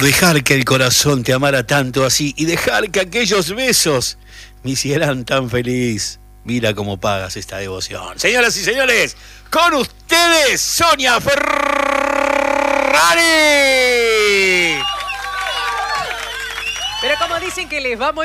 Por dejar que el corazón te amara tanto así y dejar que aquellos besos me hicieran tan feliz. Mira cómo pagas esta devoción. Señoras y señores, con ustedes, Sonia Ferrari. Pero como dicen que les va muy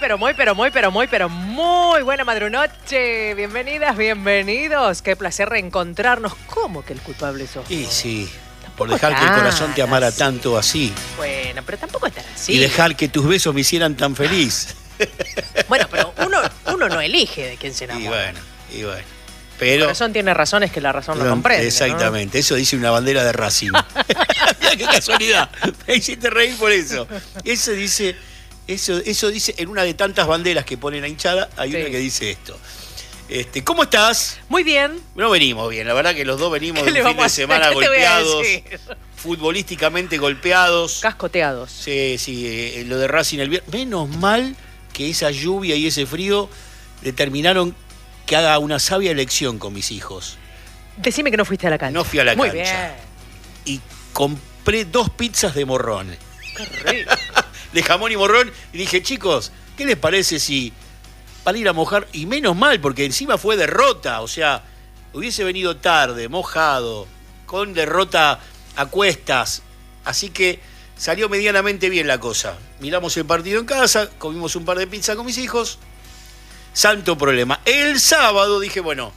buena madrunoche. Bienvenidas, bienvenidos. Qué placer reencontrarnos. ¿Cómo que el culpable sos? Y sí, por dejar que el corazón te amara tanto así. Bueno, pero tampoco estar así. Y dejar que tus besos me hicieran tan feliz. Bueno, pero uno no elige de quién se enamora. Y bueno. Pero el corazón tiene razones que la razón no comprende. Exactamente, ¿no? Eso dice una bandera de Racing. Qué casualidad. Me hiciste reír por eso. Eso dice en una de tantas banderas que pone la hinchada, hay una que dice esto. ¿Cómo estás? Muy bien. No venimos bien, la verdad que los dos venimos de un fin de semana golpeados, futbolísticamente golpeados. Cascoteados. Sí, lo de Racing el viernes. Menos mal que esa lluvia y ese frío determinaron que haga una sabia elección con mis hijos. Decime que no fuiste a la cancha. No fui a la Muy cancha. Bien. Y compré 2 pizzas de morrón. Qué rico. De jamón y morrón. Y dije, chicos, ¿qué les parece si para ir a mojar? Y menos mal, porque encima fue derrota. O sea, hubiese venido tarde, mojado, con derrota a cuestas. Así que salió medianamente bien la cosa. Miramos el partido en casa, comimos un par de pizzas con mis hijos. Santo problema. El sábado dije, bueno,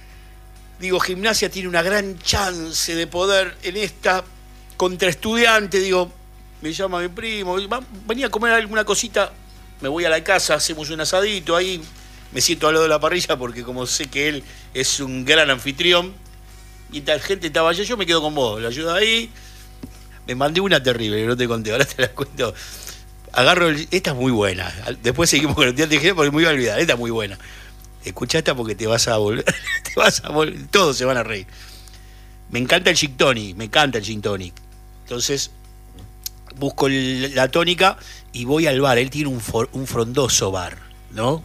Gimnasia tiene una gran chance de poder en esta contra Estudiantes. Me llama mi primo, venía a comer alguna cosita, me voy a la casa, hacemos un asadito ahí, me siento al lado de la parrilla porque como sé que él es un gran anfitrión, y tal gente estaba allá, yo me quedo con vos, lo ayudo ahí, me mandé una terrible, no te conté, ahora te la cuento. Agarro, esta es muy buena, después seguimos con el día de porque me voy a olvidar, esta es muy buena. Escuchá esta porque te vas a volver, todos se van a reír. Me encanta el gin tonic, entonces busco la tónica y voy al bar. Él tiene un frondoso bar, ¿no?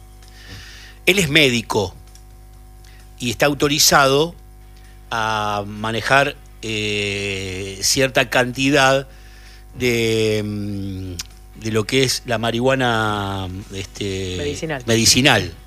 Él es médico y está autorizado a manejar cierta cantidad de lo que es la marihuana medicinal.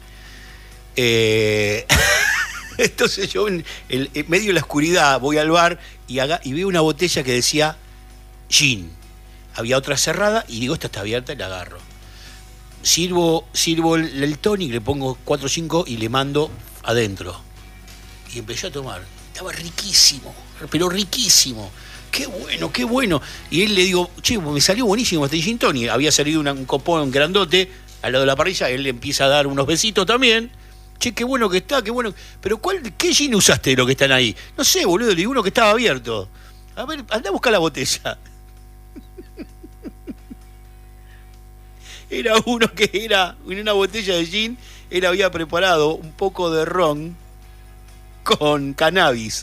Entonces yo en medio de la oscuridad voy al bar y veo una botella que decía gin. Había otra cerrada y digo, esta está abierta y la agarro. Sirvo el tonic, le pongo 4 o 5 y le mando adentro. Y empecé a tomar. Estaba riquísimo, pero riquísimo. Qué bueno. Y él le digo, che, me salió buenísimo este gin tonic. Había salido un copón grandote al lado de la parrilla. Él le empieza a dar unos besitos también. Che, qué bueno que está, qué bueno. Pero ¿qué gin usaste de lo que están ahí? No sé, boludo, le digo uno que estaba abierto. A ver, anda a buscar la botella. Era uno que era en una botella de gin, él había preparado un poco de ron con cannabis.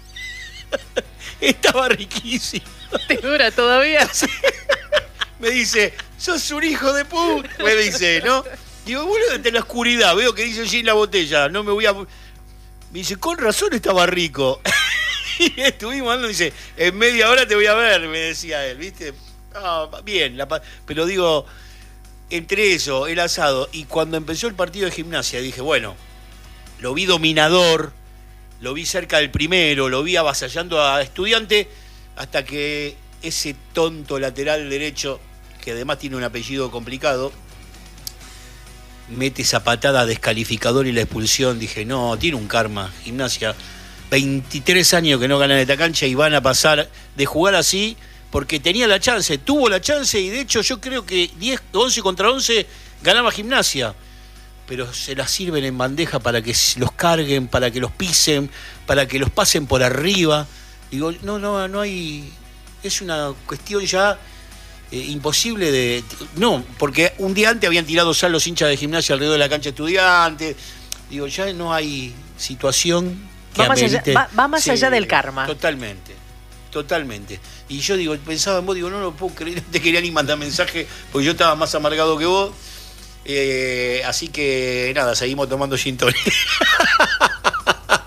Estaba riquísimo. ¿Te dura todavía? Sí. Me dice, sos un hijo de puta. Me dice, ¿no? Digo, boludo, en la oscuridad, veo que dice gin en la botella, no me voy a... Me dice, con razón estaba rico. Y estuvimos hablando, dice, en media hora te voy a ver, me decía él, ¿viste? Bien, pero digo, entre eso, el asado, y cuando empezó el partido de Gimnasia, dije, bueno, lo vi dominador, lo vi cerca del primero, lo vi avasallando a Estudiante, hasta que ese tonto lateral derecho, que además tiene un apellido complicado, mete esa patada descalificadora y la expulsión. Dije, no, tiene un karma, Gimnasia. 23 años que no ganan esta cancha y van a pasar de jugar así porque tenía la chance, tuvo la chance y de hecho yo creo que 11 contra 11 ganaba Gimnasia. Pero se las sirven en bandeja para que los carguen, para que los pisen, para que los pasen por arriba. Digo, no hay... Es una cuestión ya imposible de... No, porque un día antes habían tirado sal los hinchas de Gimnasia alrededor de la cancha Estudiantes. Digo, ya no hay situación... Va más allá del karma. Totalmente. Y yo pensaba en vos, no lo puedo creer, no te quería ni mandar mensaje, porque yo estaba más amargado que vos. Así que nada, seguimos tomando gin tonic.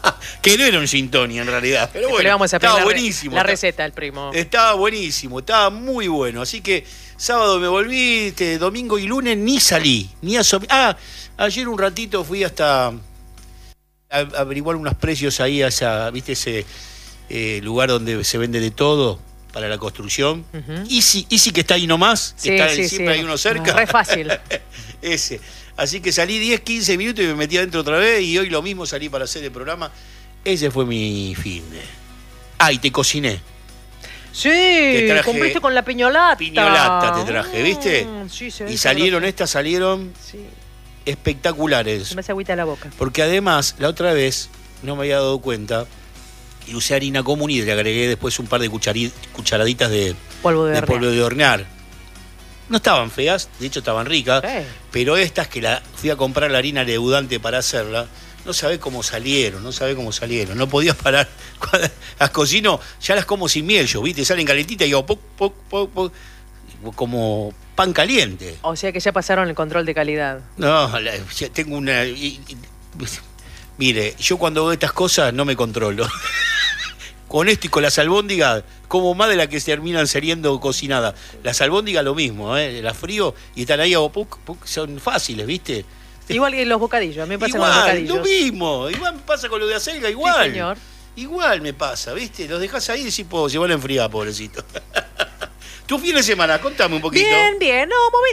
Que no era un gin tonic en realidad. Pero bueno, le vamos a pedir estaba buenísimo. La receta al primo. Estaba buenísimo, estaba muy bueno. Así que sábado me volví, domingo y lunes ni salí. Ayer un ratito fui hasta a averiguar unos precios ahí a ¿viste ese lugar donde se vende de todo para la construcción? Easy que está ahí nomás, Sí, siempre hay uno cerca. Re fácil. Ese. Así que salí 10, 15 minutos y me metí adentro otra vez y hoy lo mismo salí para hacer el programa. Ese fue mi fin de... y te cociné. Sí, traje cumpliste con la piñolata. Piñolata te traje, ¿viste? Sí, Y salieron Sí. espectaculares. Se me hace agüita la boca. Porque además, la otra vez, no me había dado cuenta, y usé harina común y le agregué después un par de cucharaditas de Polvo de hornear. polvo de hornear. No estaban feas, de hecho estaban ricas, pero estas que fui a comprar la harina leudante para hacerla, no sabés cómo salieron. No podías parar. Cuando las cocino, ya las como sin miel yo, ¿viste? Salen calentitas y digo, poc, como pan caliente. O sea que ya pasaron el control de calidad. No, tengo una... Mire, yo cuando veo estas cosas no me controlo. Con esto y con las albóndigas, como más de la que se terminan saliendo cocinadas. Las albóndigas lo mismo, las frío y están ahí, son fáciles, ¿viste? Igual que los bocadillos, a mí me pasa igual, con los bocadillos. Lo mismo, igual me pasa con lo de acelga, igual. Sí, señor. Igual me pasa, ¿viste? Los dejás ahí y decís, se van a enfriar, pobrecito. ¿Tu fin de semana? Contame un poquito. Bien, no,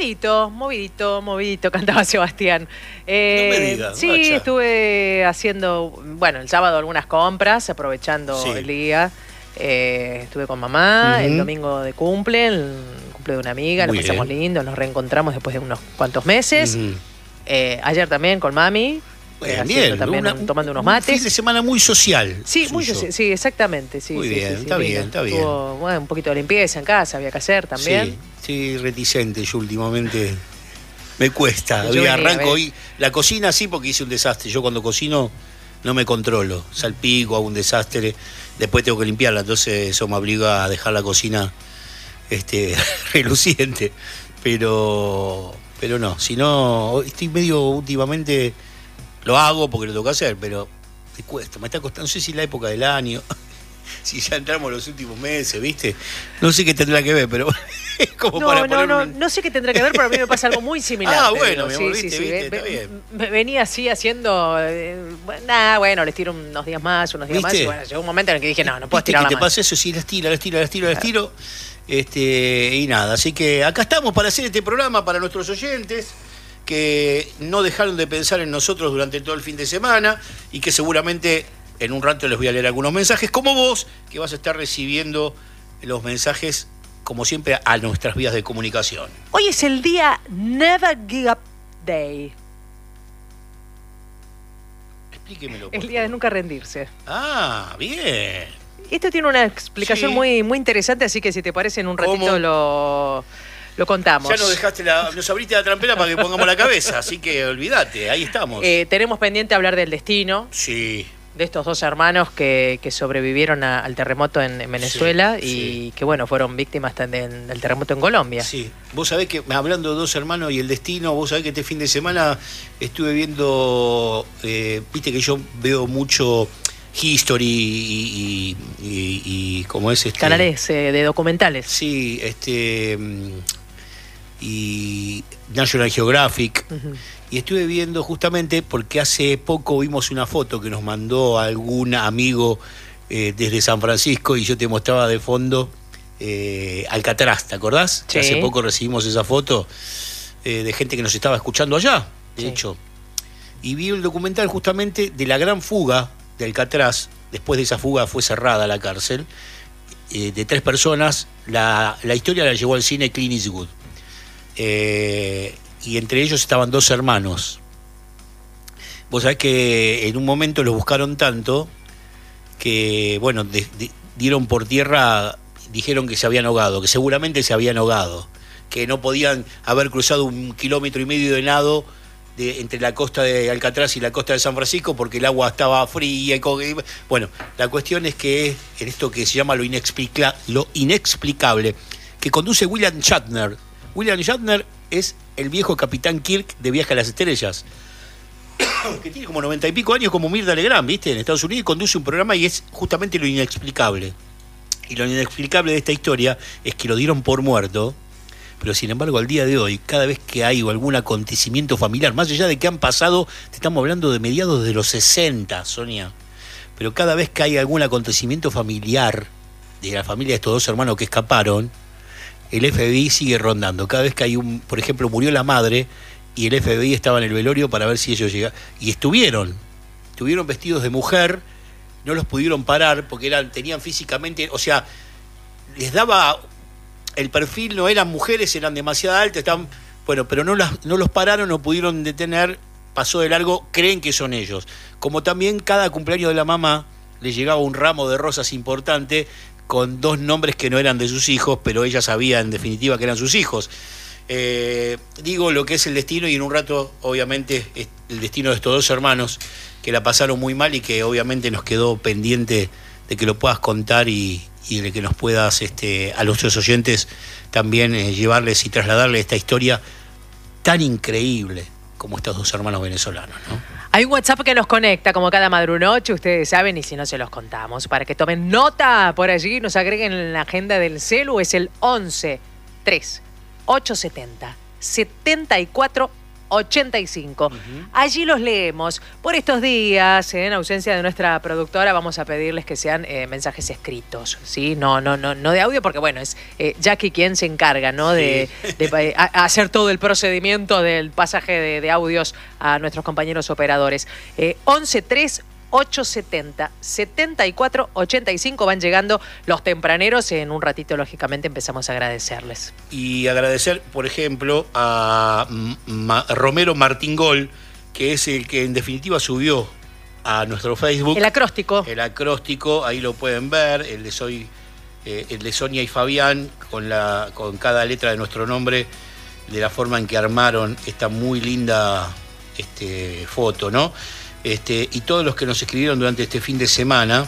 movidito, cantaba Sebastián. No me digas, sí, macha. estuve haciendo, el sábado algunas compras, aprovechando el día. Estuve con mamá, el domingo de el cumple de una amiga, Muy lo pasamos bien. lindo, nos reencontramos después de unos cuantos meses. Ayer también con mami. Bien, tomando unos mates. Un fin de semana muy social. Sí, muy social, sí, exactamente. Sí, Muy sí, bien, sí, está lindo. bien, está bien. Tuvo, un poquito de limpieza en casa, había que hacer también. Sí, reticente yo últimamente. Me cuesta. Yo Arranco hoy. La cocina sí, porque hice un desastre. Yo cuando cocino no me controlo. Salpico, hago un desastre. Después tengo que limpiarla, entonces eso me obliga a dejar la cocina reluciente. Pero no, si no, estoy medio últimamente... Lo hago porque lo tengo que hacer, pero me cuesta, me está costando. No sé si es la época del año, si ya entramos en los últimos meses, ¿viste? No sé qué tendrá que ver, pero es como no sé qué tendrá que ver, pero a mí me pasa algo muy similar. Bueno, digo. mi amor, ¿viste? Está bien. Me venía así haciendo... les tiro unos días más, ¿Viste? y llegó un momento en el que dije, no puedo estirarla te más. pasa eso, sí, la estiro. Y nada, así que acá estamos para hacer este programa para nuestros oyentes que no dejaron de pensar en nosotros durante todo el fin de semana y que seguramente en un rato les voy a leer algunos mensajes, como vos, que vas a estar recibiendo los mensajes, como siempre, a nuestras vías de comunicación. Hoy es el día Never Give Up Day. Explíquemelo. El día de nunca rendirse. Bien. Esto tiene una explicación muy interesante, así que si te parece en un ratito lo contamos. Ya nos abriste la trampera para que pongamos la cabeza, así que olvídate, ahí estamos. Tenemos pendiente hablar del destino. Sí. De estos dos hermanos que sobrevivieron al terremoto en Venezuela y que fueron víctimas también del terremoto en Colombia. Sí. Vos sabés que, hablando de dos hermanos y el destino, vos sabés que este fin de semana estuve viendo, viste que yo veo mucho History y ¿cómo es este? Canales de documentales. Sí, y National Geographic. Y estuve viendo justamente porque hace poco vimos una foto que nos mandó algún amigo desde San Francisco y yo te mostraba de fondo Alcatraz, ¿te acordás? Sí. Hace poco recibimos esa foto de gente que nos estaba escuchando allá, de hecho. Y vi el documental justamente de la gran fuga de Alcatraz. Después de esa fuga fue cerrada la cárcel, de 3 personas. La historia la llevó al cine Clint Eastwood. Y entre ellos estaban 2 hermanos. Vos sabés que en un momento los buscaron tanto que, dieron por tierra, dijeron que se habían ahogado, que seguramente se habían ahogado, que no podían haber cruzado 1,5 kilómetros de nado entre la costa de Alcatraz y la costa de San Francisco porque el agua estaba fría. La cuestión es que en esto que se llama lo inexplicable, que conduce William Shatner. William Shatner es el viejo Capitán Kirk de Viaje a las Estrellas. que tiene como 90 y pico años, como Mirta Legrand, ¿viste? En Estados Unidos, y conduce un programa y es justamente lo inexplicable. Y lo inexplicable de esta historia es que lo dieron por muerto, pero sin embargo al día de hoy, cada vez que hay algún acontecimiento familiar, más allá de que han pasado, te estamos hablando de mediados de los 60, Sonia, pero cada vez que hay algún acontecimiento familiar de la familia de estos dos hermanos que escaparon, el FBI sigue rondando. Cada vez que hay por ejemplo, murió la madre y el FBI estaba en el velorio para ver si ellos llegaban. Y estuvieron vestidos de mujer, no los pudieron parar porque tenían físicamente, o sea, les daba el perfil, no eran mujeres, eran demasiado altas, pero no los pararon, no pudieron detener, pasó de largo, creen que son ellos. Como también cada cumpleaños de la mamá le llegaba un ramo de rosas importante con 2 nombres que no eran de sus hijos, pero ella sabía en definitiva que eran sus hijos. Digo lo que es el destino, y en un rato obviamente es el destino de estos dos hermanos que la pasaron muy mal y que obviamente nos quedó pendiente de que lo puedas contar y de que nos puedas a los oyentes también llevarles y trasladarles esta historia tan increíble como estos dos hermanos venezolanos, ¿no? Hay un WhatsApp que nos conecta como cada madrunoche, ustedes saben, y si no se los contamos, para que tomen nota por allí, nos agreguen en la agenda del celu, es el 11 3 870 74 85. Allí los leemos. Por estos días, en ausencia de nuestra productora, vamos a pedirles que sean mensajes escritos, ¿sí? No de audio, porque bueno, es Jackie quien se encarga, ¿no? De hacer todo el procedimiento del pasaje de audios a nuestros compañeros operadores. 11 3 870 74 85 van llegando los tempraneros. En un ratito, lógicamente, empezamos a agradecerles. Y agradecer, por ejemplo, a Romero Martingol, que es el que en definitiva subió a nuestro Facebook el acróstico. El acróstico, ahí lo pueden ver, el de Sonia y Fabián, con cada letra de nuestro nombre, de la forma en que armaron esta muy linda foto, ¿no? Y todos los que nos escribieron durante este fin de semana,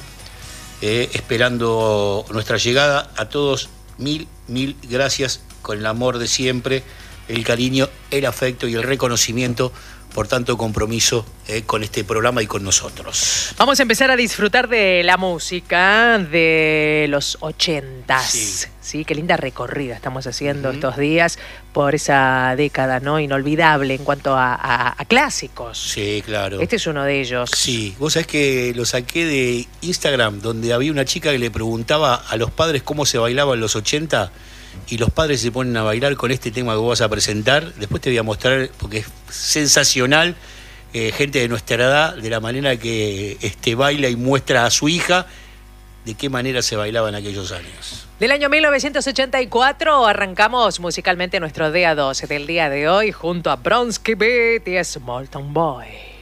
esperando nuestra llegada, a todos mil gracias, con el amor de siempre, el cariño, el afecto y el reconocimiento por tanto compromiso con este programa y con nosotros. Vamos a empezar a disfrutar de la música de los 80s. Sí, qué linda recorrida estamos haciendo estos días por esa década, ¿no? Inolvidable en cuanto a clásicos. Sí, claro. Este es uno de ellos. Sí, vos sabés que lo saqué de Instagram, donde había una chica que le preguntaba a los padres cómo se bailaba en los 80, y los padres se ponen a bailar con este tema que vos vas a presentar. Después te voy a mostrar, porque es sensacional, gente de nuestra edad, de la manera que baila y muestra a su hija de qué manera se bailaba en aquellos años. Del año 1984 arrancamos musicalmente nuestro día 12 del día de hoy junto a Bronski Beat y Small Town Boy.